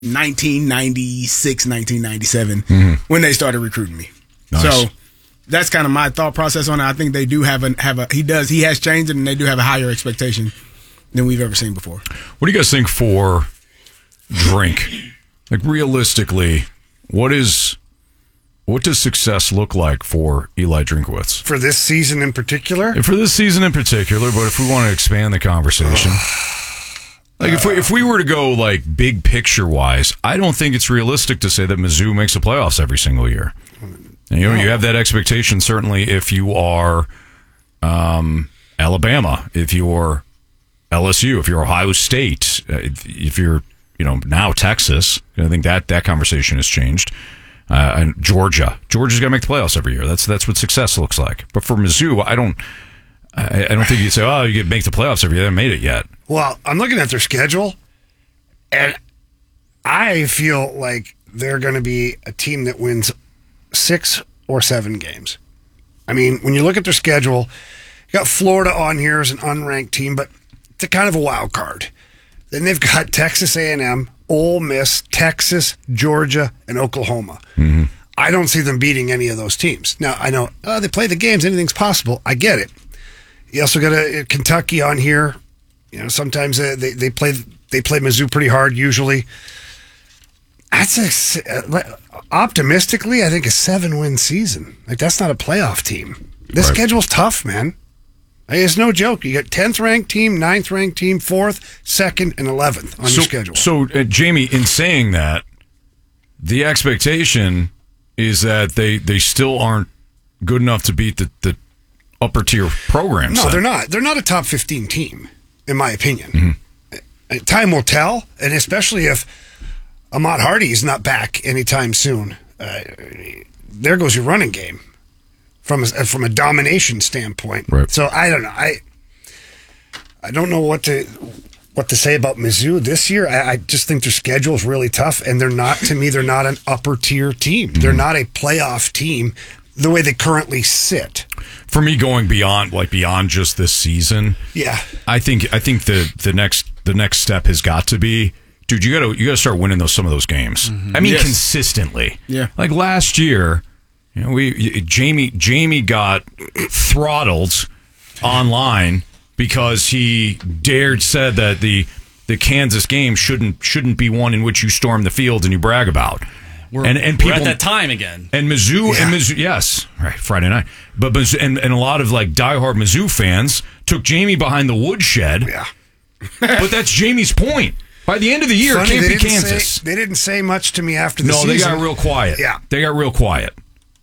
1996, 1997 when they started recruiting me. Nice. So that's kind of my thought process on it. I think they do have he has changed it, and they do have a higher expectation than we've ever seen before. What do you guys think for Drink? Like realistically, what does success look like for Eli Drinkwitz? For this season in particular? For this season in particular, but if we want to expand the conversation. Like if we were to go like big picture wise, I don't think it's realistic to say that Mizzou makes the playoffs every single year. And, you have that expectation certainly if you are Alabama, if you're LSU, if you're Ohio State, if you're now Texas. I think that conversation has changed. And Georgia's got to make the playoffs every year. That's what success looks like. But for Mizzou, I don't think you'd say, oh, you can make the playoffs every year. They haven't made it yet. Well, I'm looking at their schedule, and I feel like they're going to be a team that wins 6 or 7 games. I mean, when you look at their schedule, you got Florida on here as an unranked team, but it's a kind of a wild card. Then they've got Texas A&M, Ole Miss, Texas, Georgia, and Oklahoma. Mm-hmm. I don't see them beating any of those teams. Now, I know they play the games, anything's possible. I get it. You also got Kentucky on here. Sometimes they play Mizzou pretty hard. Usually, that's optimistically, I think a 7-win season. Like that's not a playoff team. This schedule's tough, man. It's no joke. You got 10th ranked team, 9th ranked team, 4th, 2nd, and 11th on your schedule. So, Jamie, in saying that, the expectation is that they still aren't good enough to beat the upper tier programs. No, they're not. They're not a top 15 team, in my opinion. Mm-hmm. Time will tell, and especially if Ahmad Hardy is not back anytime soon. There goes your running game. From a domination standpoint, right. So I don't know. I don't know what to say about Mizzou this year. I just think their schedule is really tough, and they're not an upper tier team. Mm-hmm. They're not a playoff team the way they currently sit. For me, going beyond just this season, yeah, I think the next step has got to be, dude, you got to start winning some of those games. Mm-hmm. I mean, consistently. Yeah, like last year. Jamie got throttled online because he said that the Kansas game shouldn't be one in which you storm the field and you brag about. We're people, at that time again. And Mizzou, yes, right, Friday night. But and a lot of like diehard Mizzou fans took Jamie behind the woodshed. Yeah, but that's Jamie's point. By the end of the year, it can't be Kansas. They didn't say much to me after the season. No, they got real quiet. Yeah, they got real quiet.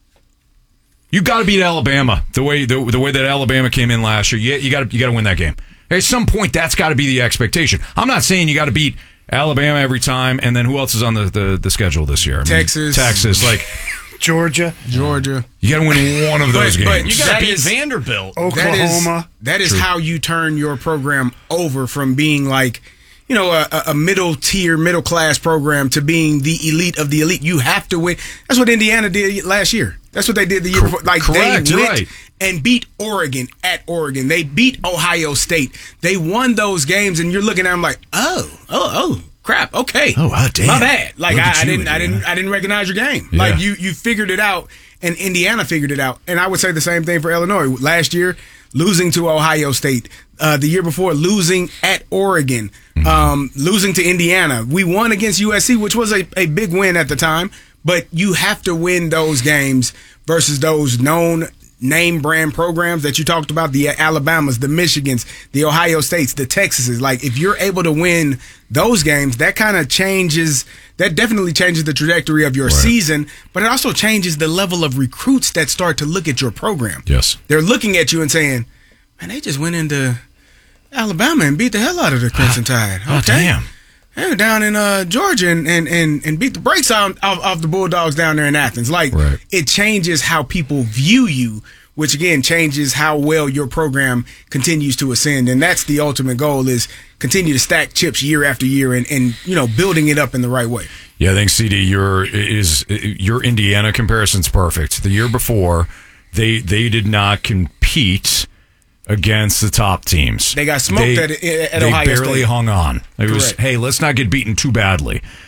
You got to beat Alabama the way that Alabama came in last year. You got to win that game. At some point, that's got to be the expectation. I'm not saying you got to beat Alabama every time, and then who else is on the schedule this year? Texas, like Georgia. You got to win one of those games. But you got to beat Vanderbilt, Oklahoma. That is how you turn your program over from being like, a middle tier, middle class program to being the elite of the elite. You have to win. That's what Indiana did last year. That's what they did the year before. Like correct, they went and beat Oregon at Oregon. They beat Ohio State. They won those games, and you're looking at them like, oh, crap. Okay, damn, my bad. Like I didn't recognize your game. Yeah. Like you figured it out, and Indiana figured it out. And I would say the same thing for Illinois. Last year, losing to Ohio State. The year before, losing at Oregon. Losing to Indiana. We won against USC, which was a big win at the time. But you have to win those games versus those known name brand programs that you talked about, the Alabamas, the Michigans, the Ohio States, the Texases. Like, if you're able to win those games, that definitely changes the trajectory of your season, but it also changes the level of recruits that start to look at your program. Yes. They're looking at you and saying, man, they just went into Alabama and beat the hell out of the Crimson Tide. Okay. Oh, damn. They were down in Georgia and beat the brakes off the Bulldogs down there in Athens. Like, it changes how people view you, which again changes how well your program continues to ascend. And that's the ultimate goal, is continue to stack chips year after year and building it up in the right way. Yeah, I think CD, your Indiana comparison's perfect. The year before, they did not compete against the top teams. They got smoked at Ohio State. They barely hung on. It was, hey, let's not get beaten too badly.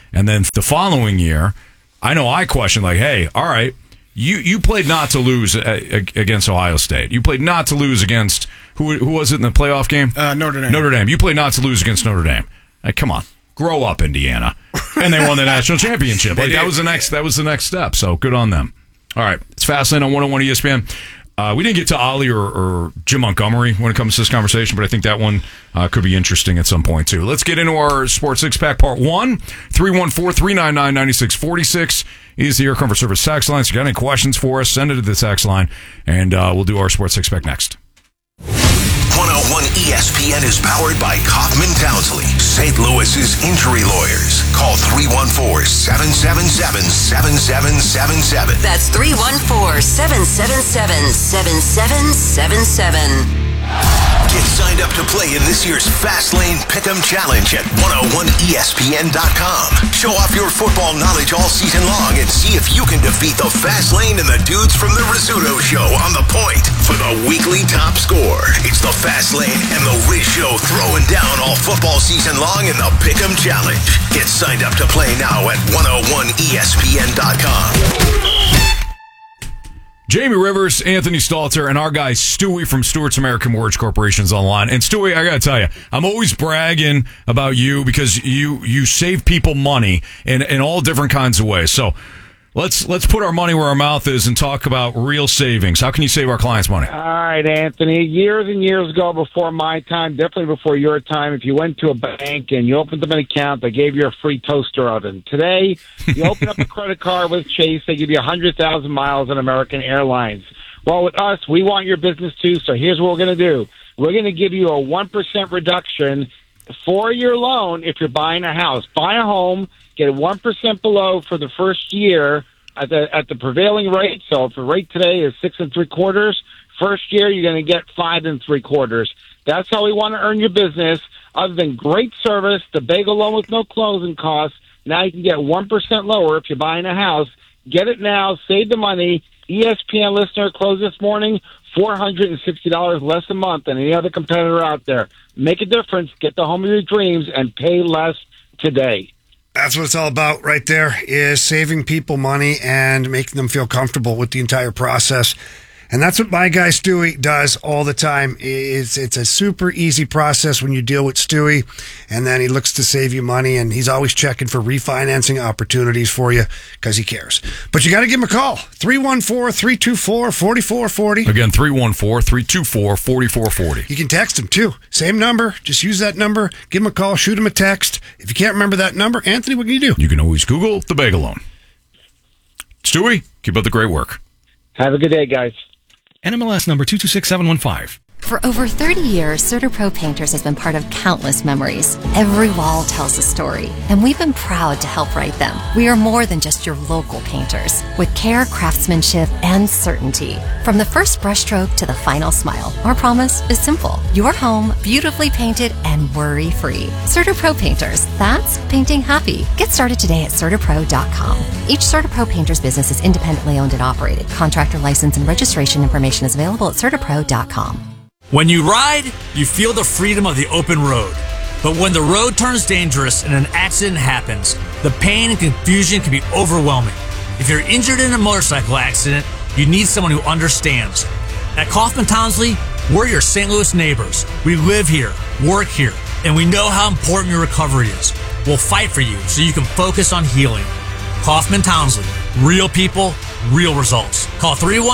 And then the following year, I know I questioned, like, hey, all right, you played not to lose against Ohio State. You played not to lose against, who was it in the playoff game? Notre Dame. Notre Dame. You played not to lose against Notre Dame. Like, come on. Grow up, Indiana. And they won the national championship. Like, that was the next step. So good on them. All right. It's Fastlane on 101 ESPN. We didn't get to Ollie or Jim Montgomery when it comes to this conversation, but I think that one could be interesting at some point, too. Let's get into our Sports Six-Pack Part 1. 314-399-9646 is the Air Comfort Service tax line. So if you got any questions for us, send it to the tax line, and we'll do our Sports Six-Pack next. 101 ESPN is powered by Kaufman Townsley, St. Louis's injury lawyers. Call 314-777-7777. That's 314-777-7777. Get signed up to play in this year's Fastlane Pick'em Challenge at 101ESPN.com. Show off your football knowledge all season long and see if you can defeat the Fastlane and the dudes from the Rizzuto Show on the point for the weekly top score. It's the Fastlane and the Riz Show throwing down all football season long in the Pick'em Challenge. Get signed up to play now at 101ESPN.com. Jamie Rivers, Anthony Stalter, and our guy Stewie from Stewart's American Mortgage Corporation's online. And Stewie, I got to tell you, I'm always bragging about you because you save people money in all different kinds of ways. So let's put our money where our mouth is and talk about real savings. How can you save our clients money? All right, Anthony. Years and years ago, before my time, definitely before your time, if you went to a bank and you opened up an account, they gave you a free toaster oven. Today, you open up a credit card with Chase, they give you 100,000 miles on American Airlines. Well, with us, we want your business too, so here's what we're going to do. We're going to give you a 1% reduction for your loan if you're buying a house. Buy a home, get a 1% below for the first year at the prevailing rate. So if the rate today is 6 3/4, first year you're going to get 5 3/4. That's how we want to earn your business. Other than great service, the bagel loan with no closing costs. Now you can get 1% lower if you're buying a house. Get it now. Save the money. ESPN listener closed this morning, $460 less a month than any other competitor out there. Make a difference. Get the home of your dreams and pay less today. That's what it's all about right there, is saving people money and making them feel comfortable with the entire process. And that's what my guy Stewie does all the time. It's a super easy process when you deal with Stewie, and then he looks to save you money, and he's always checking for refinancing opportunities for you because he cares. But you got to give him a call, 314-324-4440. Again, 314-324-4440. You can text him too. Same number. Just use that number. Give him a call. Shoot him a text. If you can't remember that number, Anthony, what can you do? You can always Google the bagel loan. Stewie, keep up the great work. Have a good day, guys. NMLS number 226715. For over 30 years, CertaPro Painters has been part of countless memories. Every wall tells a story, and we've been proud to help write them. We are more than just your local painters, with care, craftsmanship, and certainty. From the first brushstroke to the final smile, our promise is simple. Your home, beautifully painted and worry-free. CertaPro Painters, that's painting happy. Get started today at CertaPro.com. Each CertaPro Painters business is independently owned and operated. Contractor license and registration information is available at CertaPro.com. When you ride, you feel the freedom of the open road. But when the road turns dangerous and an accident happens, the pain and confusion can be overwhelming. If you're injured in a motorcycle accident, you need someone who understands. At Kaufman Townsley, we're your St. Louis neighbors. We live here, work here, and we know how important your recovery is. We'll fight for you so you can focus on healing. Kaufman Townsley, real people, real results. Call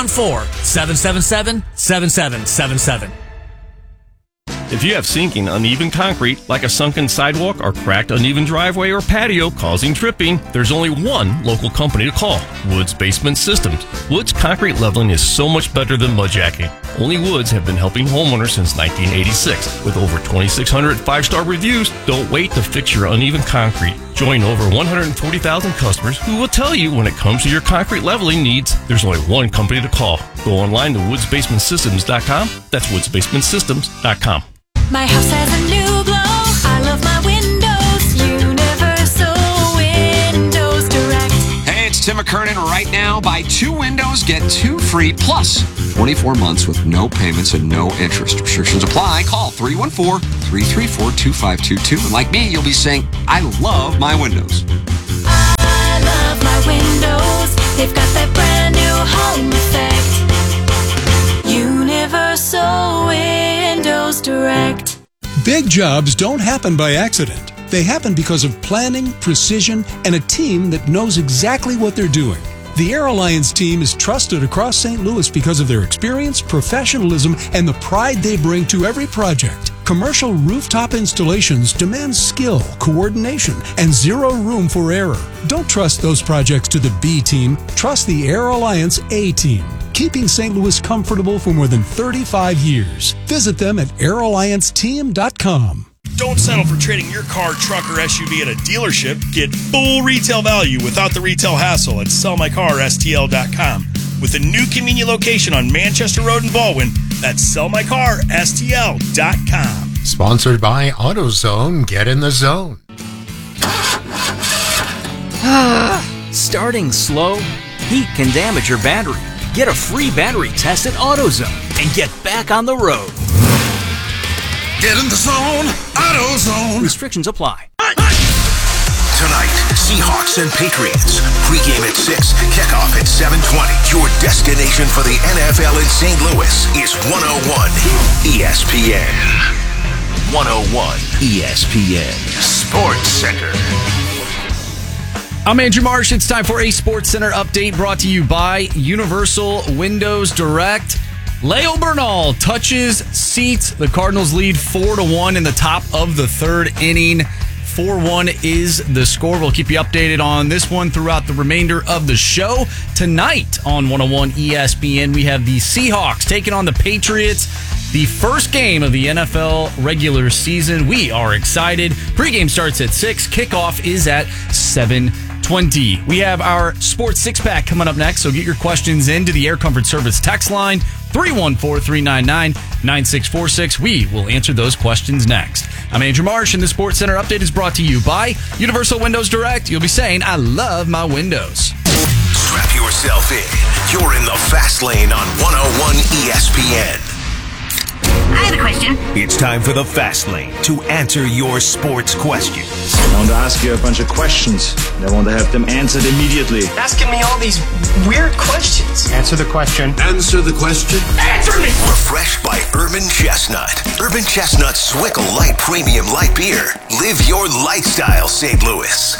314-777-7777. If you have sinking, uneven concrete, like a sunken sidewalk or cracked, uneven driveway or patio causing tripping, there's only one local company to call, Woods Basement Systems. Woods concrete leveling is so much better than mudjacking. Only Woods have been helping homeowners since 1986. With over 2,600 five-star reviews, don't wait to fix your uneven concrete. Join over 140,000 customers who will tell you when it comes to your concrete leveling needs, there's only one company to call. Go online to woodsbasementsystems.com. That's woodsbasementsystems.com. My house has a new glow. I love my windows. Universal Windows Direct. Hey, it's Tim McKernan. Right now, buy 2 windows, get 2 free, plus 24 months with no payments and no interest. Restrictions apply. Call 314-334-2522. And like me, you'll be saying, I love my windows. Big jobs don't happen by accident. They happen because of planning, precision, and a team that knows exactly what they're doing. The Air Alliance team is trusted across St. Louis because of their experience, professionalism, and the pride they bring to every project. Commercial rooftop installations demand skill, coordination, and zero room for error. Don't trust those projects to the B team. Trust the Air Alliance A team, keeping St. Louis comfortable for more than 35 years. Visit them at airallianceteam.com. Don't settle for trading your car, truck, or SUV at a dealership. Get full retail value without the retail hassle at sellmycarstl.com. With a new convenient location on Manchester Road in Baldwin, that's sellmycarstl.com. Sponsored by AutoZone. Get in the zone. Starting slow? Heat can damage your battery. Get a free battery test at AutoZone and get back on the road. Get in the zone, AutoZone. Restrictions apply. Tonight, Seahawks and Patriots. Pre-game at 6, kickoff at 7:20. Your destination for the NFL in St. Louis is 101 ESPN. 101 ESPN Sports Center. I'm Andrew Marsh. It's time for a Sports Center update brought to you by Universal Windows Direct. Leo Bernal touches seats. The Cardinals lead 4-1 in the top of the third inning. 4-1 is the score. We'll keep you updated on this one throughout the remainder of the show. Tonight on 101 ESPN, we have the Seahawks taking on the Patriots. The first game of the NFL regular season. We are excited. Pregame starts at 6. Kickoff is at 7:20. We have our Sports Six-Pack coming up next, so get your questions into the Air Comfort Service text line, 314-399-9646. We will answer those questions next. I'm Andrew Marsh, and the Sports Center update is brought to you by Universal Windows Direct. You'll be saying, I love my windows. Strap yourself in. You're in the fast lane on 101 ESPN. I have a question. It's time for the Fast Lane to answer your sports questions. I want to ask you a bunch of questions, and I want to have them answered immediately. Asking me all these weird questions. Answer the question. Answer the question. Answer me! Refreshed by Urban Chestnut. Urban Chestnut Swickle Light Premium Light Beer. Live your lifestyle, St. Louis.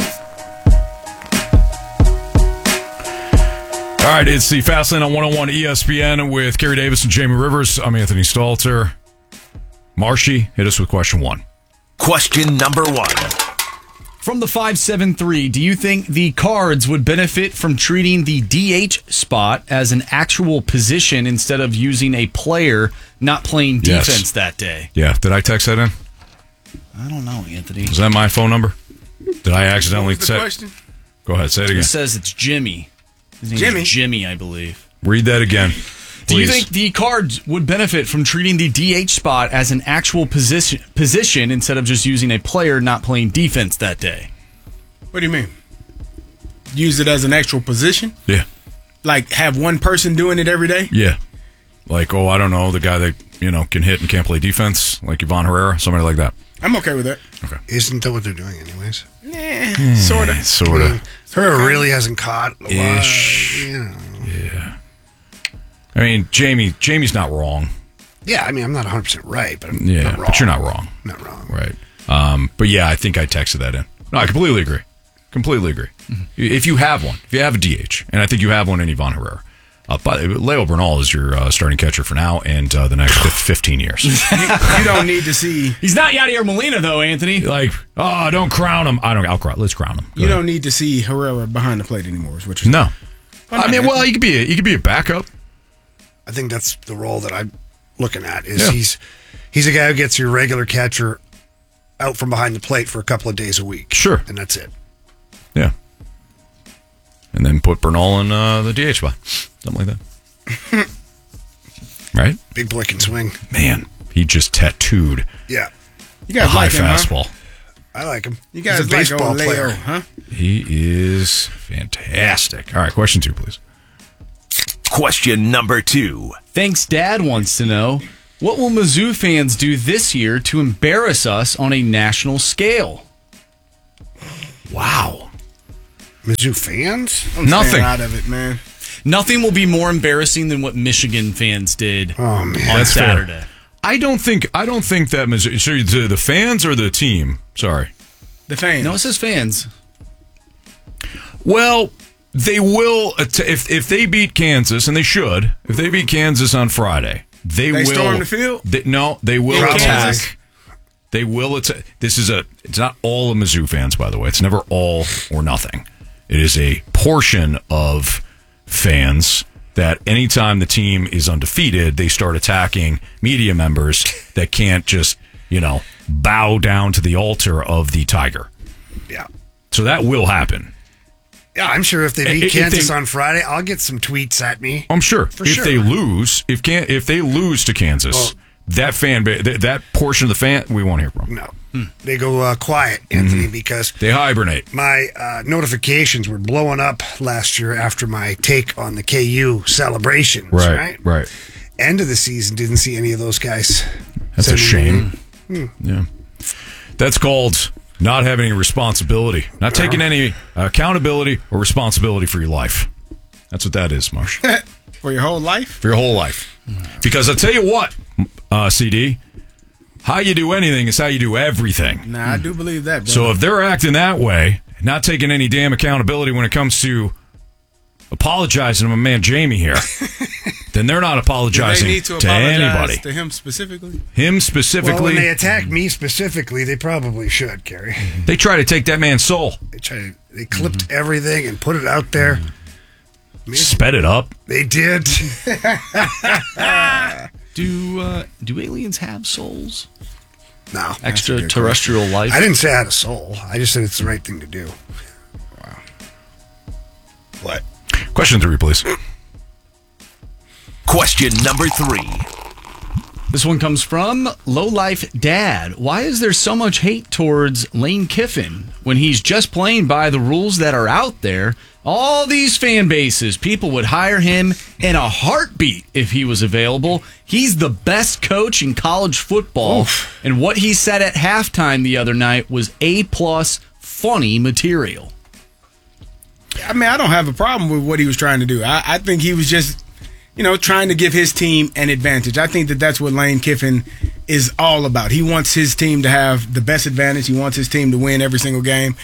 All right, it's the Fast Lane on 101 ESPN with Kerry Davis and Jamie Rivers. I'm Anthony Stalter. Marshy, hit us with question 1. Question number 1. From the 573, do you think the Cards would benefit from treating the DH spot as an actual position instead of using a player not playing defense that day? Yeah, did I text that in? I don't know, Anthony. Is that my phone number? Did I accidentally What was the question? Go ahead, say it again. It says it's Jimmy. His name is Jimmy, I believe. Read that again. Do you please. think the Cards would benefit from treating the DH spot as an actual position instead of just using a player not playing defense that day? What do you mean? Use it as an actual position? Yeah. Like have one person doing it every day? Yeah. Like, I don't know, the guy that, can hit and can't play defense, like Ivan Herrera, somebody like that. I'm okay with that. Okay. Isn't that what they're doing anyways? Yeah, sort of. Sort of. Herrera really hasn't caught a lot. Ish. Yeah. I mean, Jamie's not wrong. Yeah, I mean, I'm not 100% right, but I'm Yeah, not wrong. but you're not wrong. Not wrong. Right. But yeah, I think I texted that in. No, I completely agree. Completely agree. Mm-hmm. If you have one, if you have a DH, and I think you have one in Ivan Herrera, but Leo Bernal is your starting catcher for now and the next 15 years. You don't need to see. He's not Yadier Molina, though, Anthony. Like, don't crown him. Let's crown him. You don't need to see Herrera behind the plate anymore, is what you're saying. No. I mean, well, he could be a backup. I think that's the role that I'm looking at. He's a guy who gets your regular catcher out from behind the plate for a couple of days a week. Sure. And that's it. Yeah. And then put Bernal in the DH spot. Something like that. Right? Big boy can swing. Man, he just tattooed Yeah. You guys a high like him, huh? fastball. I like him. You guys He's a like baseball old Leo, player. huh? He is fantastic. All right, question 2, please. Question number 2. Thanks, Dad wants to know, what will Mizzou fans do this year to embarrass us on a national scale? Wow. Mizzou fans? I'm Nothing. staying out of it, man. Nothing will be more embarrassing than what Michigan fans did on That's fair. Saturday. I don't think that Missouri. So the fans or the team? Sorry, the fans. No, it says fans. Well, they will if they beat Kansas, and they should. If they beat Kansas on Friday, they will storm the field. They will In attack. Kansas. They will attack. It's not all of Mizzou fans, by the way. It's never all or nothing. It is a portion of fans that anytime the team is undefeated, they start attacking media members that can't just, bow down to the altar of the Tiger. Yeah. So that will happen. Yeah, I'm sure if they beat Kansas on Friday, I'll get some tweets at me. I'm sure. If they lose, if they lose to Kansas, that fan that portion of the fan, we won't hear from. No. They go quiet, Anthony, because they hibernate. My notifications were blowing up last year after my take on the KU celebrations. Right. End of the season, didn't see any of those guys. That's a shame. Hmm. Yeah. That's called not having any responsibility, not taking any accountability or responsibility for your life. That's what that is, Marsh. For your whole life? For your whole life. Because I'll tell you what, CD, how you do anything is how you do everything. Nah, I do believe that, bro. So if they're acting that way, not taking any damn accountability when it comes to apologizing to my man Jamie here, then they're not apologizing they need to to apologize anybody. to him specifically? Him specifically. Well, when they attack me specifically, they probably should, Gary. They try to take that man's soul. They clipped everything and put it out there. Sped it up. They did. Do aliens have souls? No. Extraterrestrial life? I didn't say I had a soul. I just said it's the right thing to do. Wow. What? Question 3, please. Question number 3. This one comes from Lowlife Dad. Why is there so much hate towards Lane Kiffin when he's just playing by the rules that are out there? All these fan bases, people would hire him in a heartbeat if he was available. He's the best coach in college football. Oof. And what he said at halftime the other night was A+ funny material. I mean, I don't have a problem with what he was trying to do. I think he was just, trying to give his team an advantage. I think that's what Lane Kiffin is all about. He wants his team to have the best advantage. He wants his team to win every single game.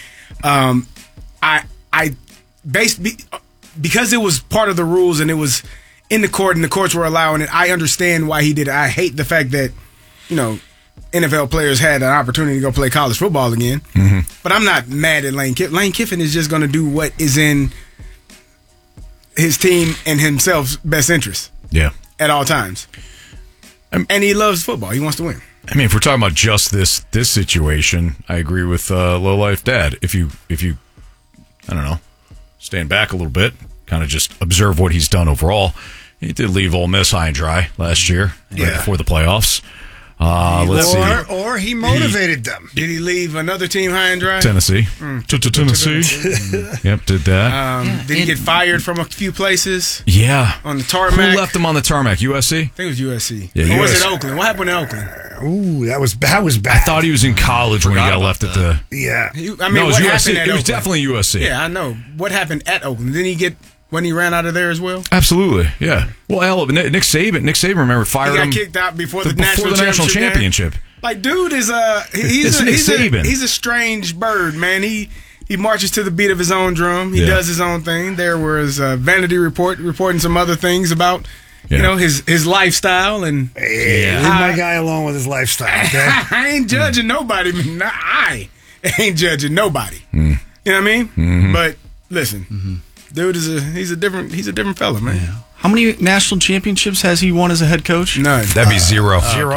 Because it was part of the rules and it was in the court and the courts were allowing it, I understand why he did it. I hate the fact that, NFL players had an opportunity to go play college football again. Mm-hmm. But I'm not mad at Lane Kiffin. Lane Kiffin is just going to do what is in his team and himself's best interest. Yeah. At all times. And he loves football. He wants to win. I mean, if we're talking about just this situation, I agree with Lowlife Dad. If you, I don't know, stand back a little bit, kind of just observe what he's done overall. He did leave Ole Miss high and dry last year, right before the playoffs. Let's see. Or he motivated them. Did he leave another team high and dry? Tennessee. Tennessee. Yep, did that. Did he get fired from a few places? Yeah. On the tarmac? Who left him on the tarmac? USC? I think it was USC. Yeah, or was it Oakland? What happened in Oakland? Ooh, that was bad. I thought he was in college when he got left at the... Yeah. No, it was USC. It was definitely USC. Yeah, I know. What happened at Oakland? Didn't he get... When he ran out of there as well? Absolutely, yeah. Well, Nick Saban, remember, fired him. He got kicked out before the national championship. Like, dude is he's a strange bird, man. He marches to the beat of his own drum. He does his own thing. There was Vanity Report reporting some other things about his lifestyle and leave my guy alone with his lifestyle. Okay? I ain't judging nobody. I ain't judging nobody. You know what I mean? Mm-hmm. But listen. Mm-hmm. Dude he's a different fella, man. Yeah. How many national championships has he won as a head coach? None. That'd be 0.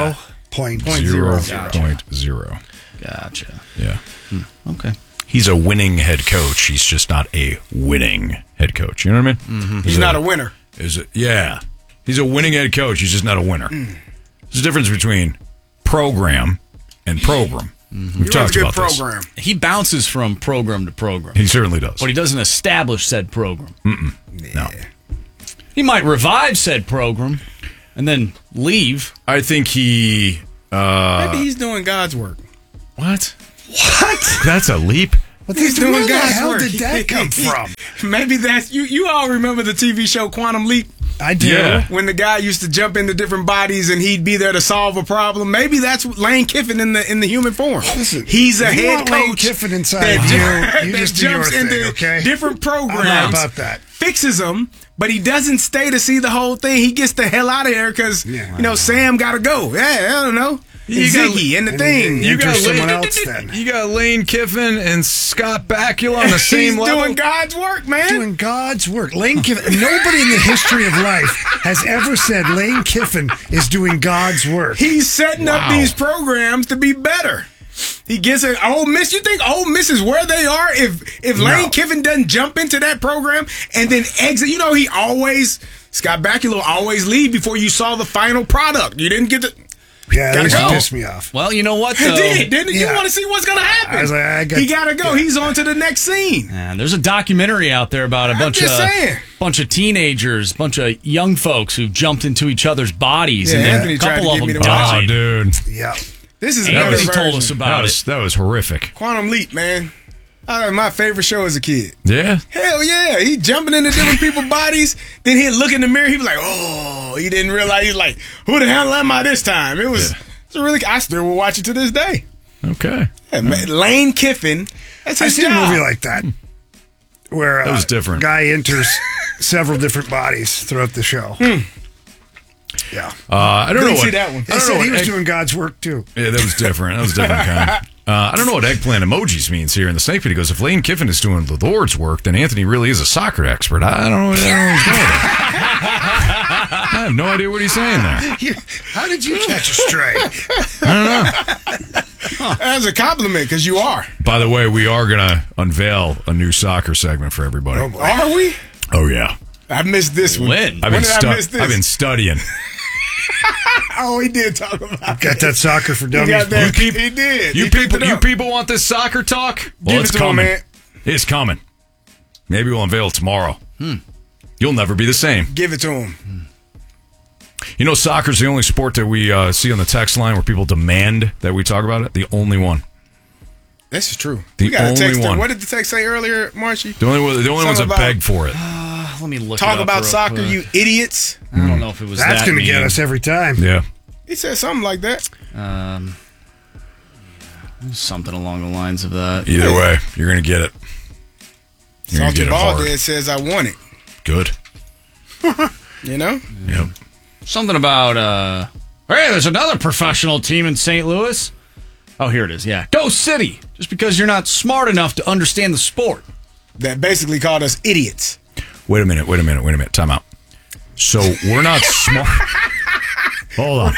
0.0. Gotcha. Yeah. Okay. He's a winning head coach. He's just not a winning head coach. You know what I mean? Mm-hmm. He's not a winner. Yeah. He's a winning head coach. He's just not a winner. There's a difference between program and program. Mm-hmm. We've talked about program. this. He bounces from program to program. He certainly does. But he doesn't establish said program. No. He might revive said program and then leave. I think he... maybe he's doing God's work. What? That's a leap. What he's doing God's hell work. Did that come from? Maybe that's... You all remember the TV show Quantum Leap? I do. Yeah. When the guy used to jump into different bodies and he'd be there to solve a problem, maybe that's Lane Kiffin in the human form. Listen, he's a if you head want coach Lane Kiffin inside that, you that just do your jumps thing, into okay? different programs. I'm not about that. Fixes them, but he doesn't stay to see the whole thing. He gets the hell out of here because Sam got to go. Yeah, I don't know. You got- Ziggy and the thing. You got someone Lane, else then. You got Lane Kiffin and Scott Bakula on the same He's level. doing God's work, man. Doing God's work. Lane Kiffin. Nobody in the history of life has ever said Lane Kiffin is doing God's work. He's setting up these programs to be better. He gets it. Ole Miss. You think Ole Miss is where they are if Lane Kiffin doesn't jump into that program and then exit? You know, Scott Bakula will always leave before you saw the final product. You didn't get to. Yeah, that Gotta used to go. piss me off. Well, you know what, He though? didn't you? Yeah. Want to see what's going to happen? I was like, he got to go. He's on to the next scene. And there's a documentary out there about a bunch of teenagers, bunch of young folks who jumped into each other's bodies, Yeah, and then Anthony a tried couple to of get me them to watch died. Oh, dude. Yeah. This is Anthony another told version. us about it. That was horrific. Quantum Leap, man. My favorite show as a kid. Yeah. Hell yeah. He jumping into different people's bodies. Then he'd look in the mirror. He was like, oh, he didn't realize. He's like, who the hell am I this time? It was really, I still will watch it to this day. Okay. Yeah, man, Lane Kiffin. That's I've his seen job. a movie like that where That was different. a guy enters several different bodies throughout the show. Yeah. I don't know Didn't what. see that one. I He don't know said he what was doing God's work too. Yeah, that was different. That was different kind. I don't know what eggplant emojis means here in the snake pit. He goes, if Lane Kiffin is doing the Lord's work, then Anthony really is a soccer expert. I don't know what he's going I have no idea what he's saying there. How did you catch a stray? I don't know. That's a compliment because you are. By the way, we are going to unveil a new soccer segment for everybody. Are we? Oh, yeah. I missed this one. When? I've When did I miss this? been studying. Oh, he did talk about Got that soccer for He dummies. got that. book. He did. You He picked people, it you up. people want this soccer talk? Well, Give it's it to him, coming. man. It's coming. Maybe we'll unveil it tomorrow. You'll never be the same. Give it to him. You know, soccer's the only sport that we see on the text line where people demand that we talk about it. The only one. This is true. The We got a only text. one. What did the text say earlier, Marshy? The only ones Something that about- beg for it. Let me look. Talk it up about real soccer, quick. you idiots. I don't know if it was That's that going to get mean. us every time. Yeah. He said something like that. Something along the lines of that. Either way, you're going to get it. You're going to Salty get it Ball hard. Dead says I want it. Good. You know? Yep. Something about hey, there's another professional team in St. Louis. Oh, here it is. Yeah, Go City. Just because you're not smart enough to understand the sport. That basically called us idiots. Wait a minute. Time out. So we're not smart. Hold on.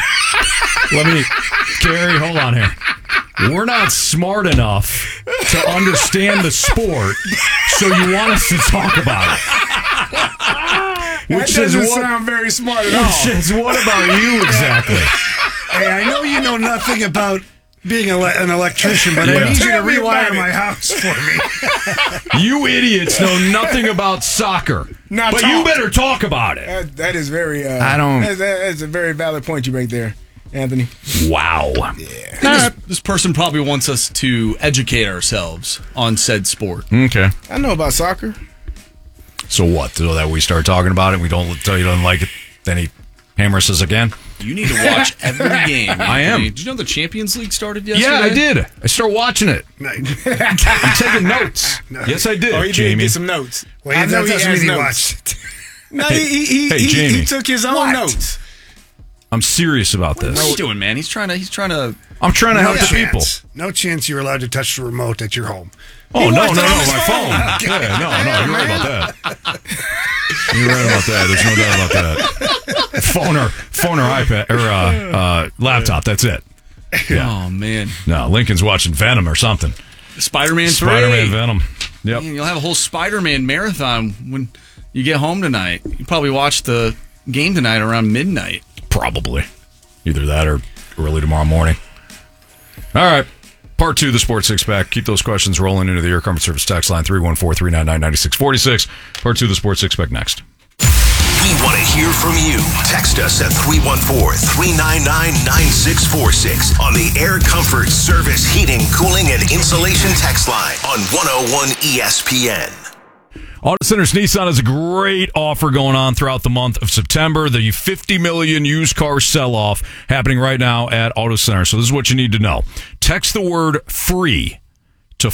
Gary, hold on here. We're not smart enough to understand the sport, so you want us to talk about it. That doesn't sound very smart at all. Which says what about you exactly? Hey, I know you know nothing about being an electrician, but I Yeah. need you to Tell me about rewire it. my house for me. You idiots know nothing about soccer, Now but talk. you better talk about it. That is very. I don't- That's a very valid point you make there, Anthony. Wow. This person probably wants us to educate ourselves on said sport. Okay. I know about soccer. So what? So that we start talking about it and we don't tell you don't like it, then he hammers us again? You need to watch every game. I am. Did you know the Champions League started yesterday? Yeah, I did. I started watching it. I'm taking notes. Yes, I did, Oh, he did Jamie. get some notes. Well, I know that he doesn't has mean he notes. watched it. No, Hey, he Jamie. took his own What? notes. I'm serious about this. What are you doing, man? He's trying to. I'm trying to help the people. No chance you're allowed to touch the remote at your home. Oh, no, watched no, it no, on his my phone. Yeah, no, you're right about that. You're right about that. There's no doubt about that. Phone or iPad or laptop. That's it. Yeah. Oh man, No, Lincoln's watching Venom or something. Spider-Man 3. Spider-Man Venom. Yep. Man, you'll have a whole Spider-Man marathon when you get home tonight. You probably watch the game tonight around midnight. Probably. Either that or early tomorrow morning. All right. Part 2 of the Sports Six Pack. Keep those questions rolling into the Air Comfort Service text line 314-399-9646. Part 2 of the Sports Six Pack next. We want to hear from you. Text us at 314-399-9646 on the Air Comfort Service Heating, Cooling, and Insulation text line on 101 ESPN. Auto Centers Nissan has a great offer going on throughout the month of September. The 50 million used car sell-off happening right now at Auto Center. So this is what you need to know. Text the word FREE to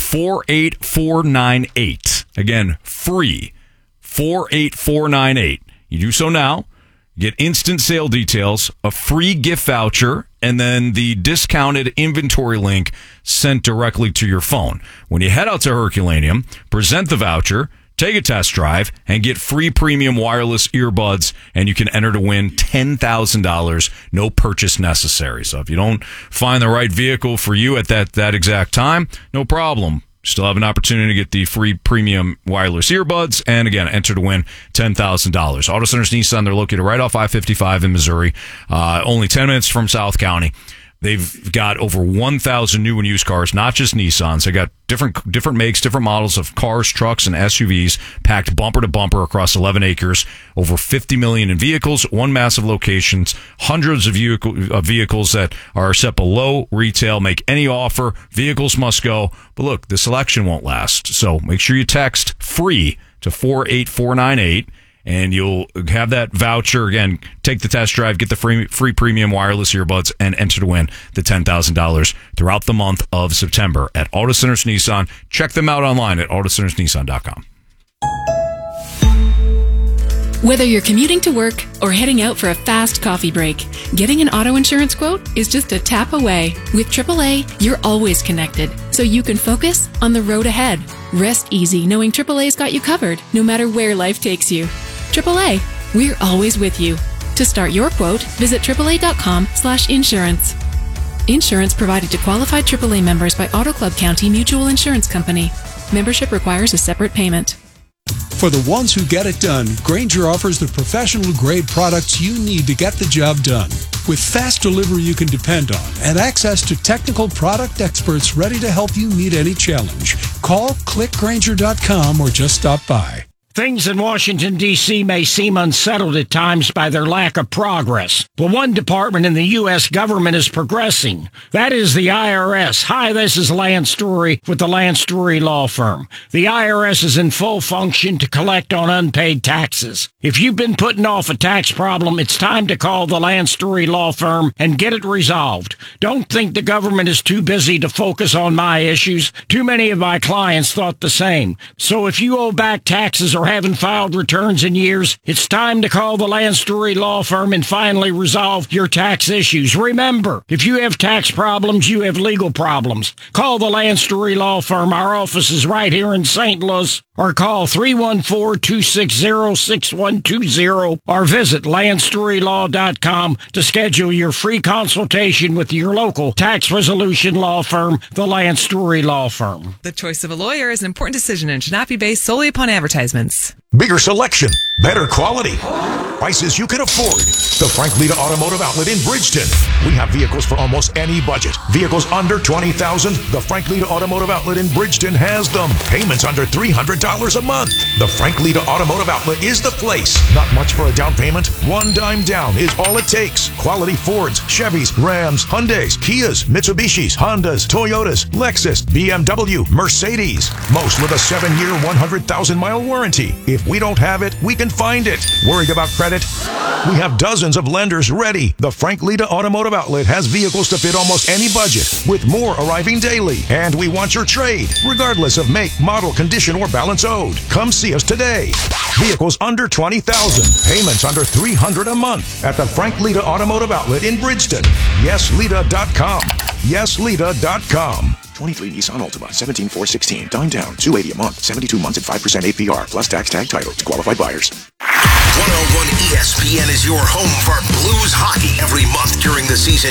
48498. Again, FREE, 48498. You do so now. Get instant sale details, a free gift voucher, and then the discounted inventory link sent directly to your phone. When you head out to Herculaneum, present the voucher, take a test drive, and get free premium wireless earbuds, and you can enter to win $10,000, no purchase necessary. So if you don't find the right vehicle for you at that exact time, no problem. Still have an opportunity to get the free premium wireless earbuds, and again, enter to win $10,000. Auto Centers Nissan, they're located right off I-55 in Missouri, only 10 minutes from South County. They've got over 1,000 new and used cars, not just Nissans. They got different makes, different models of cars, trucks, and SUVs packed bumper to bumper across 11 acres. Over 50 million in vehicles, one massive locations, hundreds of vehicles that are set below retail. Make any offer. Vehicles must go. But look, the selection won't last. So make sure you text FREE to 48498. And you'll have that voucher. Again, take the test drive, get the free premium wireless earbuds, and enter to win the $10,000 throughout the month of September at Auto Centers Nissan. Check them out online at autocentersnissan.com. Whether you're commuting to work or heading out for a fast coffee break, getting an auto insurance quote is just a tap away. With AAA, you're always connected, so you can focus on the road ahead. Rest easy knowing AAA's got you covered, no matter where life takes you. AAA, we're always with you. To start your quote, visit AAA.com/insurance. Insurance provided to qualified AAA members by Auto Club County Mutual Insurance Company. Membership requires a separate payment. For the ones who get it done, Grainger offers the professional-grade products you need to get the job done. With fast delivery you can depend on and access to technical product experts ready to help you meet any challenge, call, click Grainger.com, or just stop by. Things in Washington, D.C. may seem unsettled at times by their lack of progress, but one department in the U.S. government is progressing. That is the IRS. Hi, this is Lance Story with the Lance Story Law Firm. The IRS is in full function to collect on unpaid taxes. If you've been putting off a tax problem, it's time to call the Lance Story Law Firm and get it resolved. Don't think the government is too busy to focus on my issues. Too many of my clients thought the same. So if you owe back taxes or haven't filed returns in years, it's time to call the Lance Story Law Firm and finally resolve your tax issues. Remember, if you have tax problems, you have legal problems. Call the Lance Story Law Firm. Our office is right here in St. Louis. Or call 314-260-6120 or visit LanceStoryLaw.com to schedule your free consultation with your local tax resolution law firm, the Lance Story Law Firm. The choice of a lawyer is an important decision and should not be based solely upon advertisements. Bigger selection, better quality, prices you can afford. The Frank Lita Automotive Outlet in Bridgeton. We have vehicles for almost any budget. Vehicles under $20,000. The Frank Lita Automotive Outlet in Bridgeton has them. Payments under $300 a month. The Frank Lita Automotive Outlet is the place. Not much for a down payment. $1 down is all it takes. Quality Fords, Chevys, Rams, Hyundais, Kias, Mitsubishis, Hondas, Toyotas, Lexus, BMW, Mercedes. Most with a 7-year, 100,000-mile warranty. If we don't have it, we can find it. Worried about credit? We have dozens of lenders ready. The Frank Lita Automotive Outlet has vehicles to fit almost any budget, with more arriving daily. And we want your trade, regardless of make, model, condition, or balance owed. Come see us today. Vehicles under $20,000, payments under $300 a month at the Frank Lita Automotive Outlet in Bridgeton. YesLita.com. YesLita.com. 23 Nissan Altima, 17,416. Down, 280 a month, 72 months at 5% APR, plus tax tag title to qualified buyers. 101 ESPN is your home for Blues hockey every month during the season.